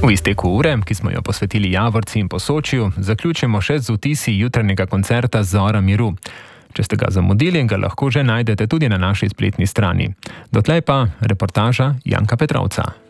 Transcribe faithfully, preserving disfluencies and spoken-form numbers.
V izteku ure, ki smo jo posvetili Javorci in Posočju, zaključimo še z vtisi jutranjega koncerta Zora miru. Če ste ga zamudili, ga lahko že najdete tudi na naši spletni strani. Dotlej pa reportaža Janka Petrovca.